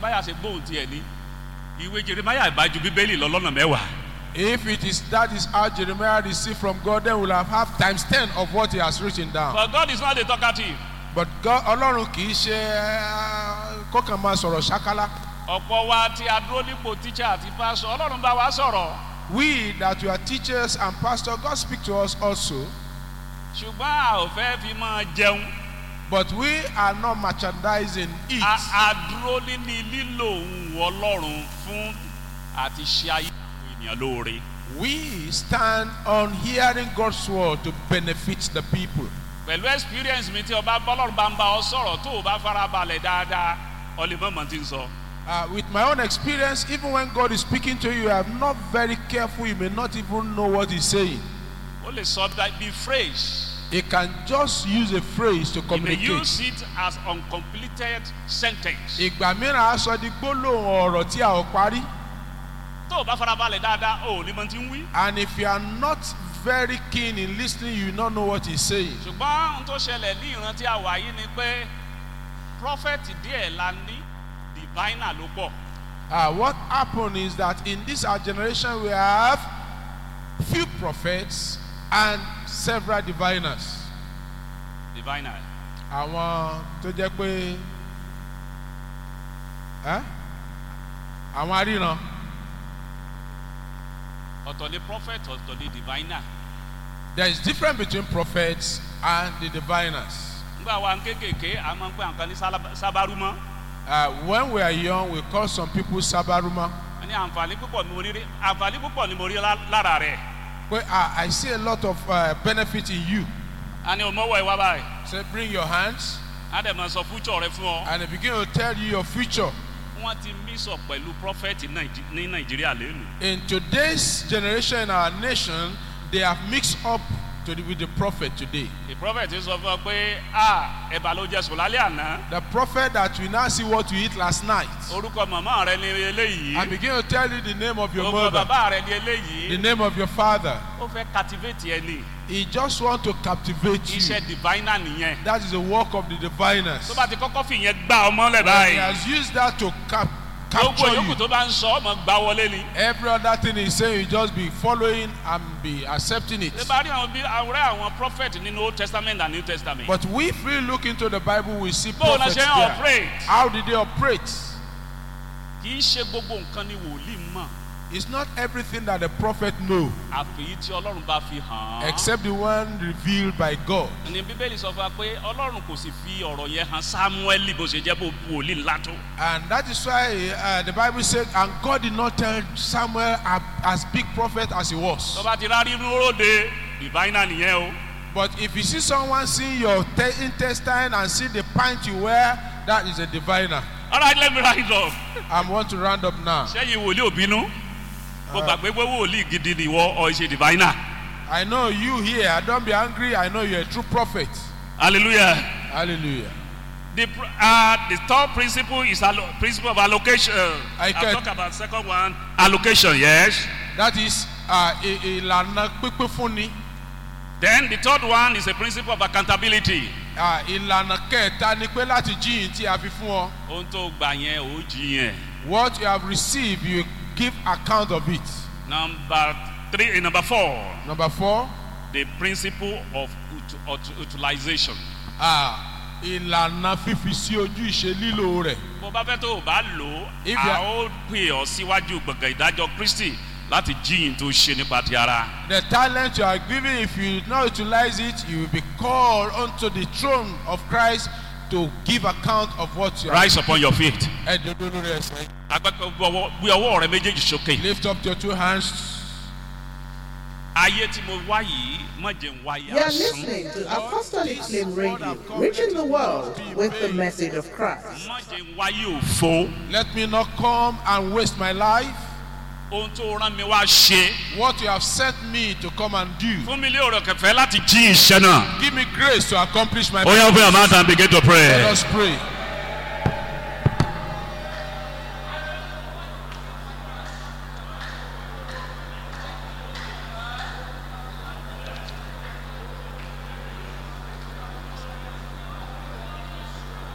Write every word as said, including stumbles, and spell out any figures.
Jeremiah ṣe gbóhùn tiẹ̀ ní ìwé Jeremiah bá ju Bíbélì lọ lọ́nà mẹ́wàá. If it is that is how Jeremiah received from God, then we'll have, have times ten of what he has written down. But God is not a talkative. But God, Ọlọ́run kì í ṣe kọ́kàn máa sọ̀rọ̀ ṣákálá. Ọ̀pọ̀ wa tí a dúró nípò teacher àti pastor, Ọlọ́run bá wa sọ̀rọ̀. We that we are teachers and pastors, God speak to us also. Ṣùgbọ́n a ò fẹ́ fi máa jẹun. But we are not merchandising it. A dúró ní lílo ohùn Ọlọ́run fún àti ṣe ayé àwọn ènìyàn lóore. We stand on hearing God's word to benefit the people. Pẹ̀lú experience mi tí ọba bọ́lọ́run bá ń bá ọ sọ̀rọ̀ tó o bá farabalẹ̀ dáadáa, ọ lè mọ̀ mọ̀ tí ń sọ. Uh, with my own experience, even when God is speaking to you, you are not very careful. You may not even know what He's saying. Ó lè sọ that be phrase. He can just use a phrase to He may communicate. use it as uncompleted sentence. Ìgbà mìíràn aṣọ di gbólóhùn ọ̀rọ̀ tí a ò parí. Tó o bá farabalẹ̀ dáadáa, o ò ní mọ̀ tí ń wí. And if you are not very keen in listening, you will not know what he's saying. Ṣùgbọ́n ohun tó ṣẹlẹ̀ ní ìran tí a wà yìí ni pé prophet díẹ̀ la ní, diviner ló pọ̀. Uh, what happened is that in this our generation we have few prophets and several diviners. Diviner. Àwọn tó jẹ́ pé ẹ́ àwọn aríran. Ọ̀tọ̀ ni prophet, ọ̀tọ̀ ni diviner. There is difference between prophets and the diviners. Nígbà wa kékèké, a máa ń pè àǹkan ní sábàrúmọ́. Uh, when we are young, we call some people sabaruma. Ní àǹfààní púpọ̀ ni mo rí àǹfààní púpọ̀ ni mo rí lára rẹ̀. Well, uh, I see a lot of uh, benefit in you. A ní o mọ́wọ́ ìwà báyìí. Say, bring your hands. A dẹ̀ máa sọ future rẹ fún ọ. And they begin to tell you your future. Wọ́n ti mix up pẹ̀lú prophet ní Nàìjíríà lẹ́nu. In today's generation in our nation, they have mixed up to the, with the prophet today. The prophet sọ fún ọ pé ah ẹ̀bà ló jẹ sùn lálẹ́ àná. The prophet that we now see what you eat last night. Orúkọ màmá rẹ ni eléyìí. And begin to tell you the name of your Orúkọ mother. bàbá rẹ ni eléyìí. The name of your father. Ó fẹ́ captivate ẹni. He just want to captivate you. Iṣẹ́ diviner nìyẹn. That is the work of the diviners. Tó bá ti kọ́kọ́ fi ìyẹn gbá ọmọ lẹ̀ And báyìí. he has used that to cap Gbogbo capture yòókù you. tó bá ń sọ ọmọ gbá wọlé ni. Every other thing he's saying, you just be following and be accepting it. Ṣé bá rí àwọn bí àwòrán àwọn prophet nínú Old Testament and New Testament? But if we look into the Bible, we see Bó o náà prophets ṣe ń there. operate. How did they operate? Kì í ṣe gbogbo nǹkan ni wòlíì mọ̀. It's not everything that the prophet know, Àfìyí tí Ọlọ́run bá fi hàn án. except the one revealed by God. Ní Bíbélì sọ fún wa pé Ọlọ́run kò sì fi ọ̀rọ̀ yẹn hàn Sámúẹ́lì bó ṣe jẹ́ bó wòlíì ńlá tó. And that is why uh, the Bible said, and God did not tell Samuel a- as big prophet as he was. Tó bá ti rárí inú ròde, diviner nìyẹn o. But if you see someone seeing your te- intestine and see the pant you wear, that is a diviner. All right, let me rise up. I want to round up now. Ṣẹ́yìn wòlíì òbínú. Mo gbàgbé pé wòlíì gidi ni ìwọ ọ̀ ṣe diviner. I know you here. Don't be angry. I know you're a true prophet. Hallelujah. Hallelujah. The pr- uh, the third principle is allo- principle of allocation. I I'll can- talk about second one. Allocation, yes. That is uh, i- ìlànà pípé fúnni. Then the third one is a principle of accountability. Ah, ìlànà kẹta ni pé láti jíyìn tí a fi fún ọ. Ohun tó gbà yẹn ò jí yẹn. What you have received, you give account of it. Number three, uh, number four, Number four, the principle of ut- ut- utilization. ah, ìlànà fífi sí ojú ìṣe lílo rẹ̀. Bó bá fẹ́ tó o bá lò ó, If a you ó pè ọ́ síwájú gbọ̀ngàn ìdájọ́ Kristi láti jíyìn tó ṣe nípa ti ara. The talent you are giving, if you do not utilize it, you will be called onto the throne of Christ to give account of what you are. Rise upon your feet. Ẹ dodo lórí ẹsẹ̀. Agbẹ́pẹ́ gbé ọwọ́ rẹ méjèèjì sókè. Lift up your two hands. Ayé tí mo wá yìí, má jẹ́ n wáyé You are asán. listening to Apostolic Flame Radio, reaching the world with the message of Christ. Má jẹ́ n wáyé òfo. Let me not come and waste my life. Ohun tó rán mi wá ṣe. What you have sent me to come and do. Fún mi lé ọ̀rọ̀ kẹfẹ́ láti jí iṣẹ́ náà. Give me grace to accomplish my Oya open your mouth and begin to Let pray. us pray.